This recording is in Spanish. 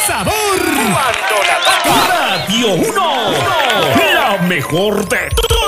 sabor. Cuando la toca. Radio 1. La mejor de todo.